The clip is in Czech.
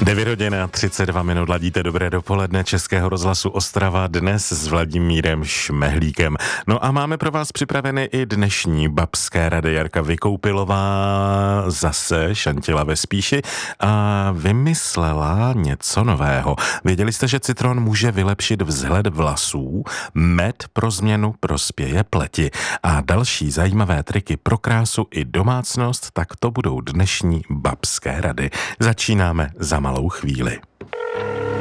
9 hodin a 32 minut, ladíte dobré dopoledne Českého rozhlasu Ostrava, dnes s Vladimírem Šmehlíkem. No a máme pro vás připraveny i dnešní babské rady. Jarka Vykoupilová zase šantila ve spíši a vymyslela něco nového. Věděli jste, že citron může vylepšit vzhled vlasů, med pro změnu prospěje pleti a další zajímavé triky pro krásu i domácnost, tak to budou dnešní babské rady. Začínáme za malou chvíli.